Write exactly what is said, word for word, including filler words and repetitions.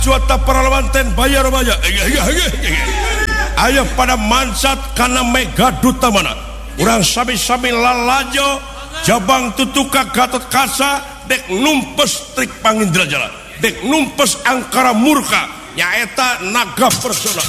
cuata paralawanten bayar bayar ayo pada mansat karena mega duta mana urang sami-sami lalajo jabang tutuka Gatot Kaca dek numpes trik Pangindrajala dek numpes angkara murka nyaeta naga persona